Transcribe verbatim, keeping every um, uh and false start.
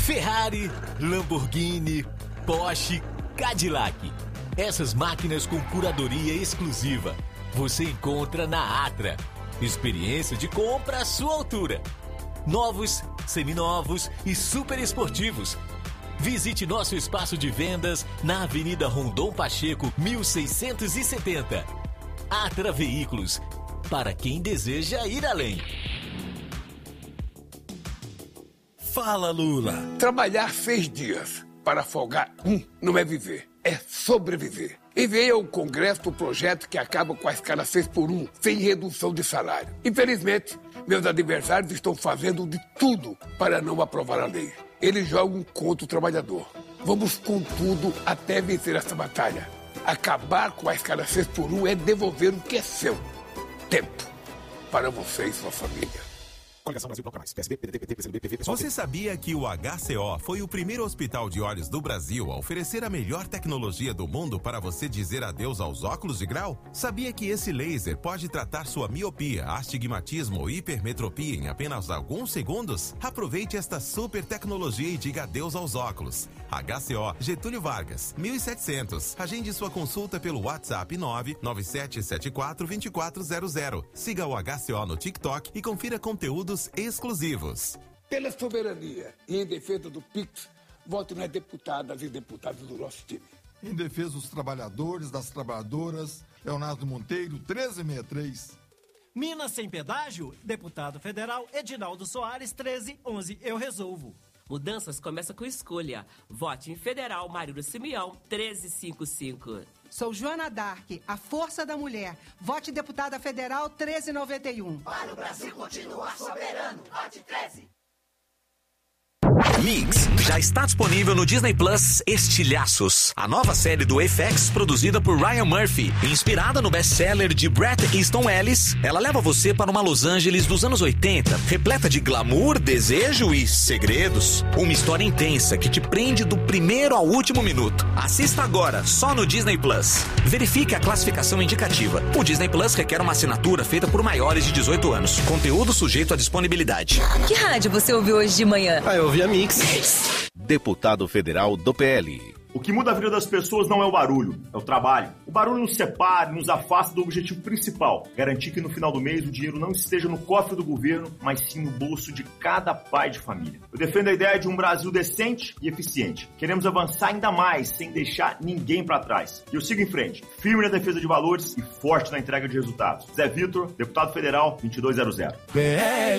Ferrari, Lamborghini, Porsche, Cadillac. Essas máquinas com curadoria exclusiva você encontra na Atra. Experiência de compra à sua altura. Novos, seminovos e super esportivos. Visite nosso espaço de vendas na Avenida Rondon Pacheco, mil seiscentos e setenta. Atra Veículos, para quem deseja ir além. Fala, Lula. Trabalhar seis dias para folgar um não é viver, é sobreviver. Enviei ao Congresso o projeto que acaba com a escala seis por um, sem redução de salário. Infelizmente, meus adversários estão fazendo de tudo para não aprovar a lei. Eles jogam contra o trabalhador. Vamos com tudo até vencer essa batalha. Acabar com a escala seis por um é devolver o que é seu. Tempo para você e sua família. Coligação Brasil Proclamais. P S B, P D T, P T, P C B, P V, P S O. Você sabia que o H C O foi o primeiro hospital de olhos do Brasil a oferecer a melhor tecnologia do mundo para você dizer adeus aos óculos de grau? Sabia que esse laser pode tratar sua miopia, astigmatismo ou hipermetropia em apenas alguns segundos? Aproveite esta super tecnologia e diga adeus aos óculos. H C O Getúlio Vargas, mil e setecentos. Agende sua consulta pelo WhatsApp nove nove sete sete quatro dois quatro zero zero. Siga o H C O no TikTok e confira conteúdos exclusivos. Pela soberania e em defesa do Pix, voto nas deputadas e deputados do nosso time. Em defesa dos trabalhadores, das trabalhadoras, Leonardo Monteiro, treze sessenta e três. Minas sem pedágio, deputado federal Edinaldo Soares, treze onze. Eu resolvo. Mudanças começam com escolha. Vote em Federal Marílio Simeão, treze cinquenta e cinco. Sou Joana Dark, a força da mulher. Vote deputada federal treze noventa e um. Para o Brasil continuar soberano, vote treze. Mix já está disponível no Disney Plus Estilhaços, a nova série do F X produzida por Ryan Murphy. Inspirada no best-seller de Bret Easton Ellis, ela leva você para uma Los Angeles dos anos oitenta, repleta de glamour, desejo e segredos. Uma história intensa que te prende do primeiro ao último minuto. Assista agora, só no Disney Plus. Verifique a classificação indicativa. O Disney Plus requer uma assinatura feita por maiores de dezoito anos. Conteúdo sujeito à disponibilidade. Que rádio você ouviu hoje de manhã? Ah, eu ouvi a Mix. Deputado federal do P L. O que muda a vida das pessoas não é o barulho, é o trabalho. O barulho nos separa, nos afasta do objetivo principal, garantir que no final do mês o dinheiro não esteja no cofre do governo, mas sim no bolso de cada pai de família. Eu defendo a ideia de um Brasil decente e eficiente. Queremos avançar ainda mais, sem deixar ninguém para trás. E eu sigo em frente, firme na defesa de valores e forte na entrega de resultados. Zé Vitor, deputado federal, vinte e dois zero zero. P L